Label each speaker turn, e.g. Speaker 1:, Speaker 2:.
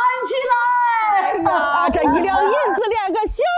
Speaker 1: 起来！
Speaker 2: 哎呀，这1两银子连个小